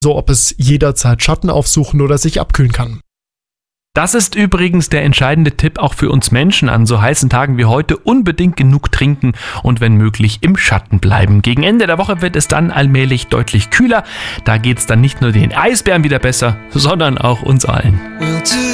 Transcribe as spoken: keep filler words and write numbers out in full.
so ob es jederzeit Schatten aufsuchen oder sich abkühlen kann. Das ist übrigens der entscheidende Tipp auch für uns Menschen an so heißen Tagen wie heute. Unbedingt genug trinken und wenn möglich im Schatten bleiben. Gegen Ende der Woche wird es dann allmählich deutlich kühler. Da geht's dann nicht nur den Eisbären wieder besser, sondern auch uns allen.